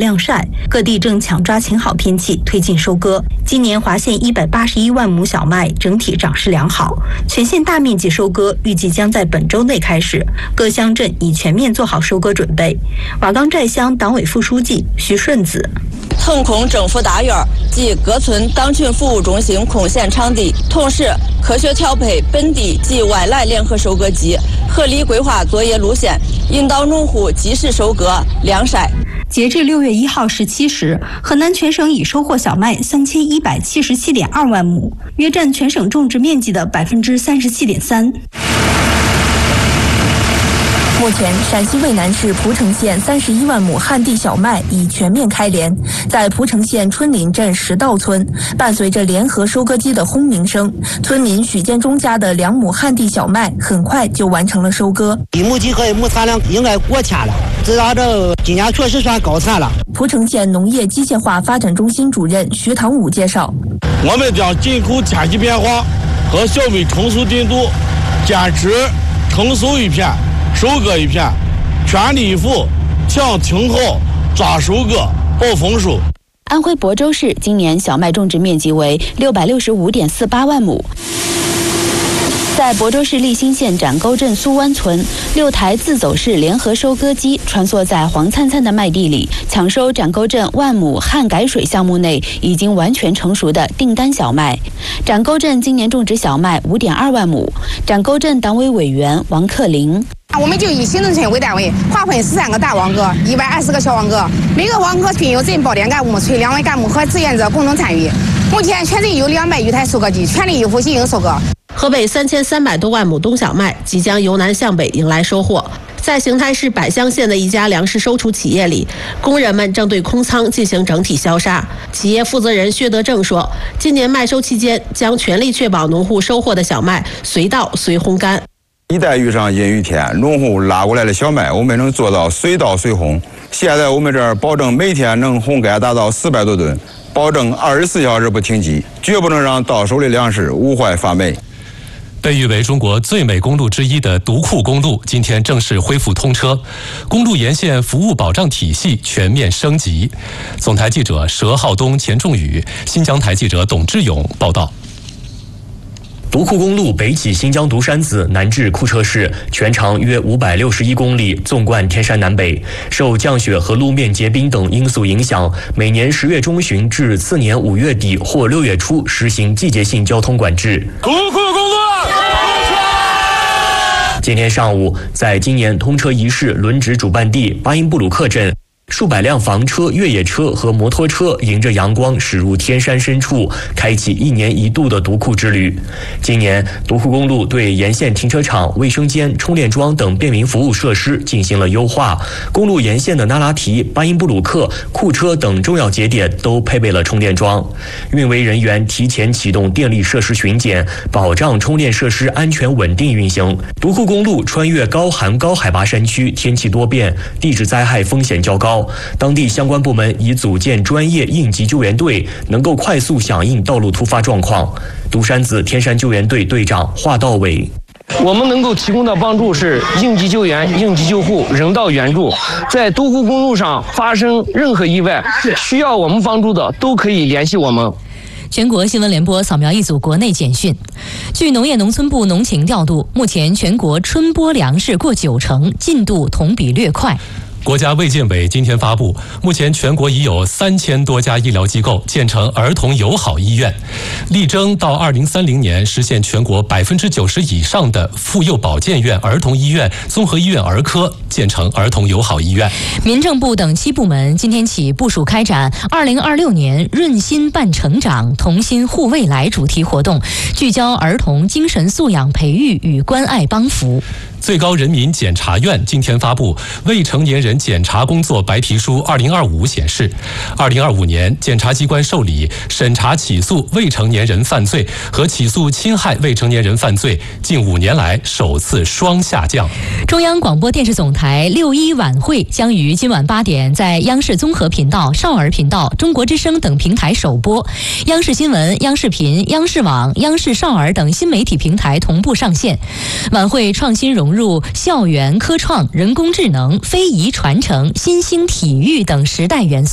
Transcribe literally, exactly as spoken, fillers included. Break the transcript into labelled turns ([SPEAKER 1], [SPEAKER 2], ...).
[SPEAKER 1] 晾晒，各地正抢抓晴好天气推进收割。今年华县一百八十一万亩小麦整体长势良好，全县大面积收割预计将在本周内开始，各乡镇已全面做好收割准备。瓦岗寨乡党委副书记徐顺子。
[SPEAKER 2] 腾空政府大院及各村党群服务中心空闲场地，同时科学调配本地及外来联合收割机，合理规划作业路线，引导农户及时收割晾晒。
[SPEAKER 1] 截至六月一号十七时，河南全省已收获小麦三千一百七十七点二万亩，约占全省种植面积的百分之三十七点三。
[SPEAKER 3] 目前，陕西渭南市蒲城县三十一万亩旱地小麦已全面开镰。在蒲城县春林镇石道村，伴随着联合收割机的轰鸣声，村民许建忠家的两亩旱地小麦很快就完成了收割。
[SPEAKER 4] 一亩地和一亩产量应该过千了，至少这今年确实算高产了。
[SPEAKER 3] 蒲城县农业机械化发展中心主任徐堂武介绍，
[SPEAKER 5] 我们将紧扣天气变化和小麦成熟进度，坚持成熟一片收割一片，全力以赴抢停后抓收割保丰收。
[SPEAKER 6] 安徽亳州市今年小麦种植面积为六百六十五点四八万亩。在亳州市立新县展沟镇苏湾村，六台自走式联合收割机穿梭在黄灿灿的麦地里，抢收展沟镇万亩旱改水项目内已经完全成熟的订单小麦。展沟镇今年种植小麦五点二万亩。展沟镇党委委员王克林。
[SPEAKER 7] 我们就以行政村为单位，划分十三个大网格，一百二十个小网格，每个网格均有镇保点干部、村两委干部和志愿者共同参与。目前全镇有两百余台收割机，全力以赴进行收割。
[SPEAKER 8] 河北三千三百多万亩冬小麦即将由南向北迎来收获。在邢台市百乡县的一家粮食收储企业里，工人们正对空仓进行整体消杀。企业负责人薛德正说，今年麦收期间将全力确保农户收获的小麦随稻随烘干。
[SPEAKER 9] 一旦遇上阴雨天，农户拉过来的小麦，我们能做到随稻随烘。现在我们这儿保证每天能烘干达到四百多吨，保证二十四小时不停机，绝不能让到手的粮食无坏发霉。
[SPEAKER 10] 被誉为中国最美公路之一的独库公路今天正式恢复通车，公路沿线服务保障体系全面升级。总台记者佘浩东、钱仲宇，新疆台记者董志勇报道。
[SPEAKER 11] 独库公路北起新疆独山子，南至库车市，全长约五百六十一公里，纵贯天山南北。受降雪和路面结冰等因素影响，每年十月中旬至次年五月底或六月初实行季节性交通管制。
[SPEAKER 5] 独库公路
[SPEAKER 11] 今天上午，在今年通车仪式轮值主办地巴音布鲁克镇，数百辆房车、越野车和摩托车迎着阳光驶入天山深处，开启一年一度的独库之旅。今年，独库公路对沿线停车场、卫生间、充电桩等便民服务设施进行了优化。公路沿线的那拉提、巴音布鲁克、库车等重要节点都配备了充电桩。运维人员提前启动电力设施巡检，保障充电设施安全稳定运行。独库公路穿越高寒高海拔山区，天气多变，地质灾害风险较高。当地相关部门已组建专业应急救援队，能够快速响应道路突发状况。独山子天山救援队队长华道伟。
[SPEAKER 12] 我们能够提供的帮助是应急救援、应急救护、人道援助。在独库公路上发生任何意外，需要我们帮助的都可以联系我们。
[SPEAKER 13] 全国新闻联播扫描一组国内简讯。据农业农村部农情调度，目前全国春播粮食过九成，进度同比略快。
[SPEAKER 10] 国家卫健委今天发布，目前全国已有三千多家医疗机构建成儿童友好医院，力争到二零三零年实现全国百分之九十以上的妇幼保健院、儿童医院、综合医院儿科建成儿童友好医院。
[SPEAKER 13] 民政部等七部门今天起部署开展二零二六年润心伴成长、同心护未来主题活动，聚焦儿童精神素养培育与关爱帮扶。
[SPEAKER 10] 最高人民检察院今天发布《未成年人检察工作白皮书二零二五》，显示，二零二五年检察机关受理、审查起诉未成年人犯罪和起诉侵害未成年人犯罪，近五年来首次双下降。
[SPEAKER 13] 中央广播电视总台六一晚会将于今晚八点在央视综合频道、少儿频道、中国之声等平台首播，央视新闻、央视频、央视网、央视少儿等新媒体平台同步上线。晚会创新融入校园科创、人工智能、非遗传承、新兴体育等时代元素。